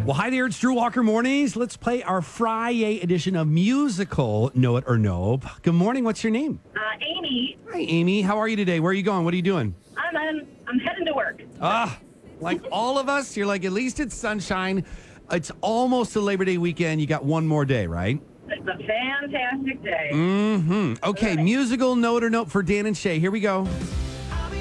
Well, hi there. It's Drew Walker Mornings. Let's play our Friday edition of Musical Know It or Nope. Good morning. What's your name? Amy, Hi, Amy. How are you today? Where are you going? What are you doing? I'm heading to work. Like all of us, you're like, at least it's sunshine. It's almost a Labor Day weekend. You got one more day, right? It's a fantastic day. Okay, Right. musical Know It or Nope for Dan and Shay. Here we go.